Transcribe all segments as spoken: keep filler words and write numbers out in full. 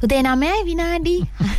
උදේ නවයයි විනාඩි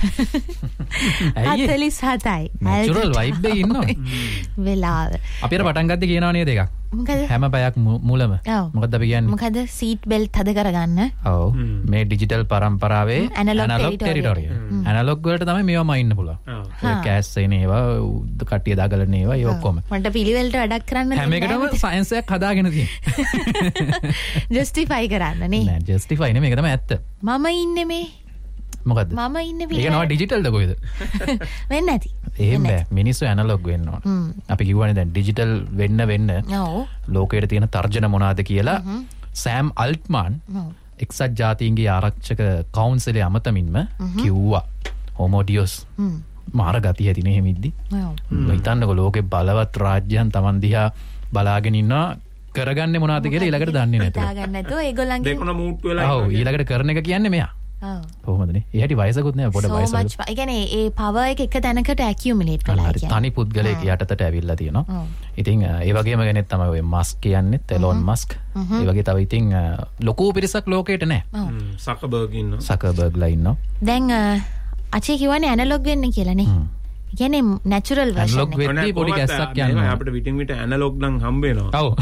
හතළිස් හතයි. natural vibe එකේ ඉන්නවා. වෙලාව. අපිට පටන් ගත්තේ කියනවා නේද එකක්. හැම පැයක් මුලම. මොකද්ද අපි කියන්නේ? මොකද සීට් බෙල්ට් හද කරගන්න. ඔව්. මේ ඩිජිටල් පරම්පරාවේ ඇනලොග් ටෙරිටොරිය. ඇනලොග් වලට තමයි මේවම ඉන්න පුළුවන්. ඔය කෑස් එන ඒවා කට්ටිය දාගලන ඒවා ඒ ඔක්කොම. මන්ට පිළිවෙලට වැඩක් කරන්න හැම එකටම සයන්ස් එකක් හදාගෙන තියෙනවා. ජස්ටිෆයි කරන්න නේ. නෑ ජස්ටිෆයි නෙමෙයි මේක තමයි ඇත්ත. මම ඉන්නේ මේ මොකද්ද? මම ඉන්නේ මේක නෝ ඩිජිටල්ද කොහෙද? වෙන්නේ නැති. එහෙම බෑ. මිනිස්සු ඇනලොග් වෙන්න ඕන. අපි කියවනේ දැන් ඩිජිටල් වෙන්න වෙන්න ඔව්. ලෝකයේ තියෙන තර්ජන මොනවාද කියලා සෑම් අල්ට්මාන් එක්සත් ජාතීන්ගේ ආරක්ෂක කවුන්සිලේ අමතමින්ම කිව්වා. හොමෝඩියෝස් මාර ගතිය ඇතිනේ එහෙමිද්දි. ඔව්. හිතන්නකෝ ලෝකේ බලවත් රාජ්‍යයන් Taman දිහා බලාගෙන ඉන්නවා කරගන්නේ මොනවද කියලා ඊළඟට දන්නේ නැතුව. හිතාගන්න නැතුව ඒගොල්ලන්ගේ දෙකොන මූට් වෙලා ඔව් ඊළඟට කරන එක කියන්නේ මෙයා. ඔව්. කොහොමදනේ? ඒ හැටි වයසකුත් නෑ පොඩ වයසක. so much. ඒ කියන්නේ ඒ power එක එක තැනකට accumulate වෙලා හරි තනි පුද්ගලයෙක් යටතට ඇවිල්ලා තියෙනවා. ඉතින් ඒ වගේම කෙනෙක් තමයි ඔය මස්ක් කියන්නේ එලොන් මස්ක්. ඒ වගේ තව ඉතින් ලොකු පිරිසක් ලෝකෙට නෑ. සකබර්ග් ඉන්නවා. සකබර්ග්ලා ඉන්නවා. දැන් අචේ කියවනේ ඇනලොග් වෙන්න කියලානේ. ඒ කියන්නේ natural version ඇනලොග් වෙද්දී පොඩි ගැස්සක් යනවා. අපිට විටින් විට ඇනලොග් නම් හම්බ වෙනවා. ඔව්.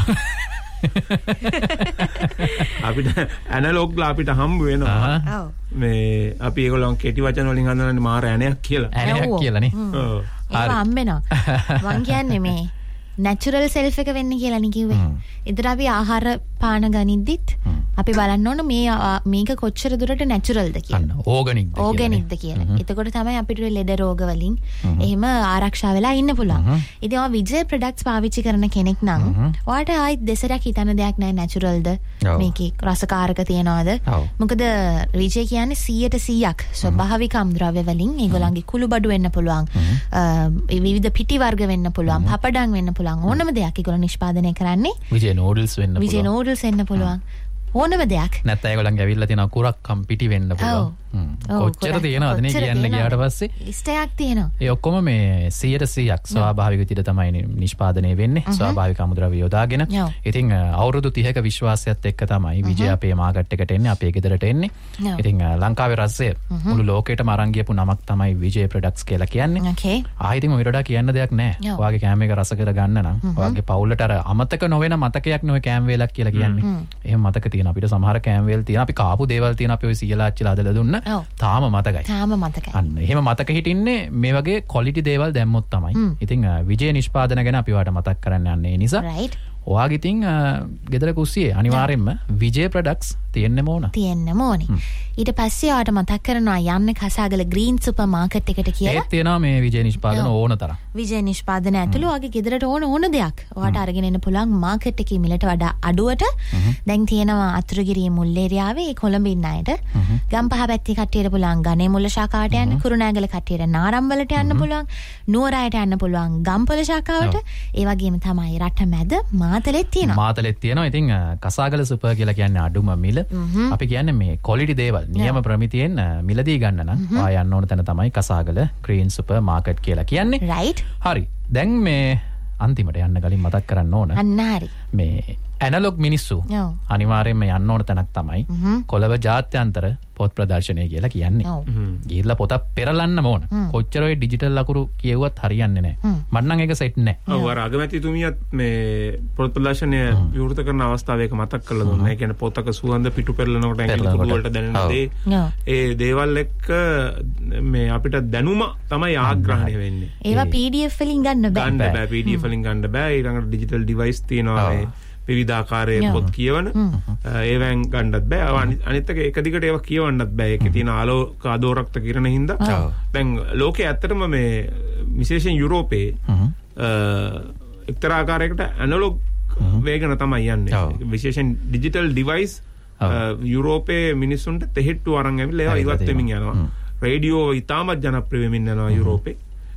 අපිට ඇනලොග්ලා අපිට හම්බ වෙනවා. ඔව්. මේ අපි ඒගොල්ලන් කෙටි වචන වලින් හඳුනන්නේ මාර ඇණයක් කියලා. ඇණයක් කියලානේ. ඔව්. ඒක හම්බෙනවා. මං කියන්නේ මේ natural self එක වෙන්න කියලානේ කිව්වේ. ඒතර අපි ආහාර පාන ගනිද්දිත් අපි බලන්න ඕන මේ මේක කොච්චර දුරට නැචරල්ද කියලා. අන්න ඕගනික්ද කියලා. ඕගනික්ද කියලා. එතකොට තමයි අපිට ලෙඩ රෝග වලින් එහෙම ආරක්ෂා වෙලා ඉන්න පුළුවන්. ඉතින් ඔය විජේ ප්‍රොඩක්ට්ස් පාවිච්චි කරන කෙනෙක් නම් ඔයාට ආයි දෙසරක් හිතන දෙයක් නැහැ නැචරල්ද මේකේ රසකාරක තියනවාද? මොකද විජේ කියන්නේ සීයට සීයක් ස්වභාවික අම්ද්‍රව්‍ය වලින් ඒගොල්ලන්ගේ කුළු බඩු වෙන්න පුළුවන්. විවිධ පිටි වර්ග වෙන්න පුළුවන්. පපඩම් වෙන්න පුළුවන්. ඕනම දෙයක් ඒගොල්ලෝ නිෂ්පාදනය කරන්නේ. විජේ නූඩල්ස් වෙන්න පුළුවන්. විජේ නූඩල්ස් වෙන්න පුළුවන්. ඕනම දෙයක්. නැත්නම් ඒගොල්ලන්ගේ ඇවිල්ලා තියෙන කුරක්කම් පිටි වෙන්න පුළුවන්. කොච්චර තියෙනවද නේ කියන්න ගියාට පස්සේ? ඉස්ටයක් තියෙනවා. ඒ ඔක්කොම මේ සීයට සීයක් ස්වාභාවික විදිහට තමයි නිෂ්පාදනය වෙන්නේ. ස්වාභාවික අමුද්‍රව්‍ය යොදාගෙන. ඉතින් අවුරුදු තිහක විශ්වාසයත් එක්ක තමයි විජය අපේ මාකට් එකට එන්නේ, අපේ ගෙදරට එන්නේ. ඉතින් ලංකාවේ රසය මුළු ලෝකෙටම අරන් ගියපු නමක් තමයි විජය ප්‍රොඩක්ට්ස් කියලා කියන්නේ. ඕකේ. ආයෙත් මොකද වඩා කියන්න දෙයක් නැහැ. ඔයාගේ කෑම එක රස කර ගන්න නම් ඔයාගේ පවුලට අර අමතක නොවන මතකයක් නෙවෙයි කෑම වේලක් කියලා කියන්නේ. එහෙම මතක තියෙන අපිට සමහර කෑම වේල් තියෙන අපි කාපු දේවල් තියෙන අපි ඔය සීලාච්චිලා හදලා දුන්න තාම මතකයි. තාම මතකයි. අන්න එහෙම මතක හිටින්නේ මේ වගේ ක්වොලිටි දේවල් දැම්මොත් තමයි. ඉතින් විජේ නිෂ්පාදන ගැන අපි වාට මතක් කරන්න යන්නේ ඒ නිසා. රයිට්. ඔයාගේ ඉතින් ගෙදර කුස්සියේ අනිවාර්යෙන්ම විජේ ප්‍රොඩක්ට්ස් තියෙන්නම ඕන. තියෙන්නම ඕනේ. ඊට පස්සේ ඔයාට මතක් කරනවා යන්න කසාගල ග්‍රීන් සුපර් මාකට් එකට කියලා. ඒත් තියෙනවා මේ විජේ නිෂ්පාදන ඕන තරම්. විජේ නිෂ්පාදන ඇතුළු ඔයාගේ ගෙදරට ඕන ඕන දෙයක්. ඔයාට අරගෙන එන්න පුළුවන් මාකට් එකේ මිලට වඩා අඩුවට. දැන් තියෙනවා අතුරුගිරිය මුල් ඒරියාවේ කොළඹ ඉන්න අයට. ගම්පහ පැත්තේ කට්ටියට පුළුවන් ගනේ මුල්ල ශාඛාවට යන්න, කුරුණෑගල කට්ටියට නාරම්වලට යන්න පුළුවන්, නුවරයට යන්න පුළුවන් ගම්පොළ ශාඛාවට. ඒ වගේම තමයි රට මැද මාතලෙත් තියෙනවා. මාතලෙත් තියෙනවා. ඉතින් කසාගල සුපර් කියලා කියන්නේ අඩුම මිල. අපි කියන්නේ මේ ක්වොලිටි දේවල් නියම ප්‍රමිතියෙන් මිලදී ගන්න නම් ඔයා යන්න ඕන තැන තමයි කසාගල ග්‍රීන් සුපර් මාකට් කියලා කියන්නේ. රයිට්. හරි. දැන් මේ අන්තිමට යන්න කලින් මතක් කරන්න ඕන. අන්න හරි. මේ ඇනලොග් මිනිස්සු අනිවාර්යෙන්ම යන්න ඕන තැනක් තමයි කොළඹ ජාත්‍යන්තර පොත් ප්‍රදර්ශනය කියලා කියන්නේ. ගිහිල්ලා පොතක් පෙරලන්නම ඕන. කොච්චර ඔය ඩිජිටල් ලකුරු කියුවත් හරියන්නේ නැහැ. මට නම් ඒක සෙට් නැහැ. ඔව් අර අගමැතිතුමියත් මේ පොත් ප්‍රදර්ශනය විවෘත කරන අවස්ථාවේ ඒක මතක් කරලා දුන්නා. ඒ කියන්නේ පොතක සුවඳ පිටු පෙරලනකොට ඇඟිලි කුඩු වලට දැනෙන දේ ඒ දේවල් එක්ක මේ අපිට දැනුම තමයි ආග්‍රහණය වෙන්නේ. ඒවා පී ඩී එෆ් වලින් ගන්න බෑ. ගන්න බෑ පී ඩී එෆ් වලින් ගන්න බෑ. ඊළඟට ඩිජිටල් ඩිවයිස් තියෙනවා මේ විවිධාකාරයේ පොත් කියවන ඒවෙන් ගන්නත් බෑ. අනිත් එක එක දිගට ඒවා කියවන්නත් බෑ. ඒකේ තියෙන ආලෝක ආදෝරක්ත කිරණ හින්දා දැන් ලෝකයේ ඇත්තටම මේ විශේෂයෙන් යුරෝපයේ එක්තරා ආකාරයකට ඇනලොග් වේගන තමයි යන්නේ. විශේෂයෙන් ඩිජිටල් ඩිවයිස් යුරෝපයේ මිනිස්සුන්ට තෙහෙට්ටු අරන් ඇවිල්ලා ඒවා ඉවත් වෙමින් යනවා. රේඩියෝ ඉතාමත් ජනප්‍රිය වෙමින් යනවා යුරෝපේ.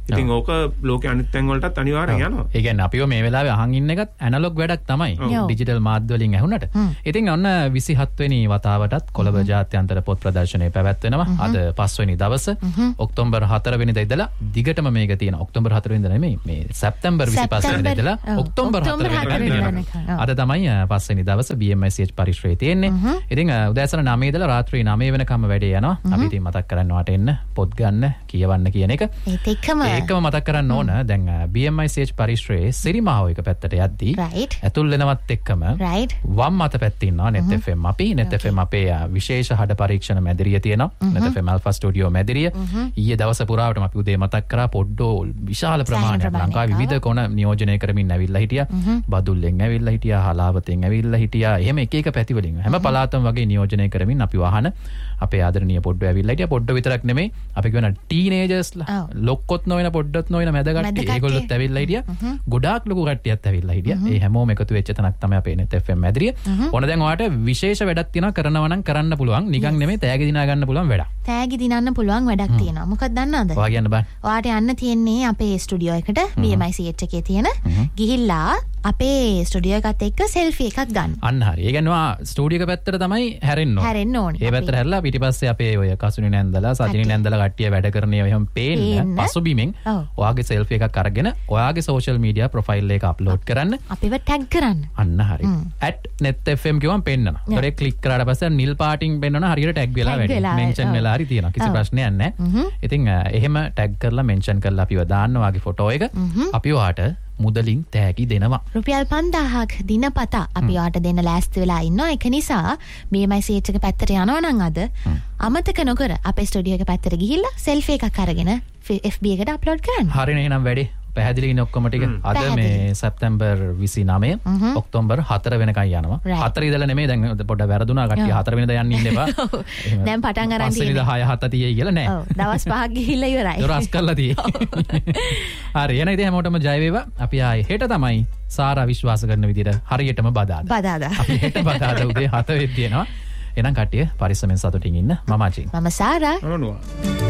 ඉතින් ඕක ලෝකේ අනිත් තැන් වලටත් අනිවාර්යෙන් යනවා. ඒ කියන්නේ අපිව මේ වෙලාවේ අහන් ඉන්න එකත් ඇනලොග් වැඩක් තමයි. ඩිජිටල් මාධ්‍ය වලින් ඇහුනට. ඉතින් ඔන්න විසිහත් වෙනි වතාවටත් කොළඹ ජාත්‍යන්තර පොත් ප්‍රදර්ශනය පැවැත්වෙනවා. අද පස් වෙනි දවස ඔක්තෝබර් හතර වෙනිදා ඉඳලා දිගටම මේක තියෙන. ඔක්තෝබර් හතර වෙනිදා නෙමෙයි මේ සැප්තැම්බර් විසිපස් වෙනිදා ඉඳලා ඔක්තෝබර් හතර වෙනිදා. අද තමයි පස් වෙනි දවස බී එම් ආයි සී එච් පරිශ්‍රයේ තියෙන්නේ. ඉතින් උදෑසන නවය ඉඳලා රාත්‍රී නවය වෙනකම් වැඩේ යනවා. අපි ඉතින් මතක් කරන්න වාට එන්න පොත් ගන්න කියවන්න කියන එක. ඒත් එක්කම ඒකම මතක් කරන්න ඕන. දැන් බී එම් ආයි සී එච් පරිශ්‍රයේ සිරිමාව එක පැත්තට යද්දී ඇතුල් වෙනවත් එක්කම වම් අත පැත්තේ ඉන්නවා net එෆ් එම්. අපි net එෆ් එම් අපේ විශේෂ හඩ පරීක්ෂණ මැදිරිය තියෙනවා. net F M Alpha Studio මැදිරිය. ඊයේ දවස පුරාවටම අපි උදේ මතක් කරා පොඩ්ඩෝ විශාල ප්‍රමාණයක් ලංකාවේ විවිධ කොන නියෝජනය කරමින් ඇවිල්ලා හිටියා. බදුල්ලෙන් ඇවිල්ලා හිටියා, හලාවතෙන් ඇවිල්ලා හිටියා. එහෙම එක එක පැති වලින් හැම පළාතම වගේ නියෝජනය කරමින් අපි වහන අපේ ආදරණීය පොඩ්ඩෝ ඇවිල්ලා හිටියා. පොඩ්ඩෝ විතරක් නෙමෙයි අපි කියන ටීනේජර්ස්ලා ලොක්කොත් නොවන පොඩ්ඩොත් නොවන මැද කට්ටිය ඒගොල්ලොත් ඇවිල්ලා හිටියා. ගොඩාක් ලොකු කට්ටියත් ඇවිල්ලා හිටියා. ඒ හැමෝම එකතු වෙච්ච තැනක් තමයි අපේ net එෆ් එම් මැදිරිය. ඕන දැන් ඔයාලට විශේෂ වැඩක් තියෙනවා කරනවා නම් කරන්න පුළුවන්. නිකන් නෙමෙයි තෑගි දිනා ගන්න පුළුවන් වැඩක්. තෑගි දිනන්න පුළුවන් වැඩක් තියෙනවා. මොකක්ද දන්නවද? ඔයා කියන්න බෑ. ඔයාට යන්න තියෙන්නේ අපේ ස්ටුඩියෝ එකට බී එම් ආයි සී එච් එකේ තියෙන. ගිහිල්ලා අපේ ස්ටුඩියෝ එකත් එක්ක සෙල්ෆි එකක් ගන්න. අන්න හරි. ඒ කියන්නේ ඔයා ස්ටුඩියෝ එක පැත්තට තමයි හැරෙන්න ඕනේ. හැරෙන්න ඕනේ. ඒ පැත්තට හැරලා පිටිපස්සේ අපේ ඔය කසුනි නැන්දලා සජිනි නැන්දලා කට්ටිය වැඩ කරන ඒවා එහෙම පේන්න පසුබිමෙන් ඔයාගේ සෙල්ෆි එකක් අරගෙන ඔයාගේ සෝෂල් මීඩියා ප්‍රොෆයිල් එක අප්ලෝඩ් කරන්න. අපිව ටැග් කරන්න. අන්න හරි. at net f m කියවම පෙන්නනවා. ඒකට ක්ලික් කරාට පස්සේ නිල් පාටින් පෙන්නනවා හරියට ටැග් වෙලා වැඩි. මෙන්ෂන් වෙලා හරි තියෙනවා. කිසි ප්‍රශ්නයක් නැහැ. ඉතින් එහෙම ටැග් කරලා මෙන්ෂන් කරලා අපිව දාන්න ඔයාගේ ෆොටෝ එක. අපි ඔයාට මුදලින් තෑගි දෙනවා. රුපියල් පන්දාහක් දිනපතා අපි ඔයාට දෙන්න ලෑස්ති වෙලා ඉන්නවා. ඒක නිසා බී එම් ආයි සී එච් එක පැත්තට යනවා නම් අද අමතක නොකර අපේ ස්ටුඩියෝ එක පැත්තට ගිහිල්ලා සෙල්ෆි එකක් අරගෙන එෆ් බී එකට අප්ලෝඩ් කරන්න. හරිනේ. එහෙනම් වැඩි පැහැදිලි ඉන්නේ ඔක්කොම ටික. අද මේ සැප්තැම්බර් විසිනවය ඔක්තෝබර් හතර වෙනකන් යනවා. හතර ඉඳලා නෙමෙයි දැන් පොඩ්ඩක් වැරදුනා කට්ටිය හතර වෙනිදා යන්න ඉන්න එපා. දැන් පටන් අරන් තියෙන්නේ. පස් වෙනිදා හය හත තියයි කියලා නෑ. ඔව් දවස් පහක් ගිහිල්ලා ඉවරයි. දොරස් කරලා තියෙන්නේ. හරි එන ඉතින් හැමෝටම ජය වේවා. අපි ආයේ හෙට තමයි සාරා විශ්වාස කරන විදිහට හරියටම බදාදා. බදාදා. අපි හෙට බදාදා උදේ හත වෙද්දී එනවා. එහෙනම් කට්ටිය පරිස්සමෙන් සතුටින් ඉන්න. මම අජින්. මම සාරා. අනුවා.